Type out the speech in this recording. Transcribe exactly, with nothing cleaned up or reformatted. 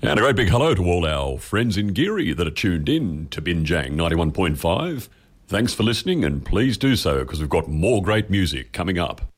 And a great big hello to all our friends in Geary that are tuned in to Binjang ninety-one point five. Thanks for listening, and please do so because we've got more great music coming up.